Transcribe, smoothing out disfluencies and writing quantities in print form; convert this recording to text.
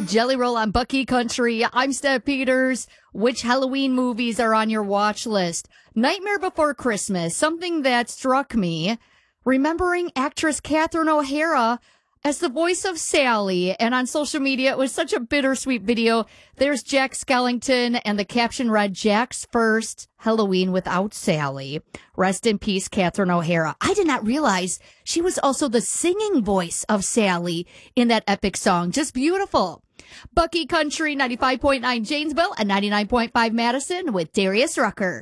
Jelly Roll on Bucky Country. I'm Steph Peters. Which Halloween movies are on your watch list? Nightmare Before Christmas, something that struck me, remembering actress Catherine O'Hara as the voice of Sally. And on social media, it was such a bittersweet video. There's Jack Skellington, and the caption read, Jack's first Halloween without Sally. Rest in peace, Catherine O'Hara. I did not realize she was also the singing voice of Sally in that epic song. Just beautiful. Bucky Country, 95.9 Janesville and 99.5 Madison with Darius Rucker.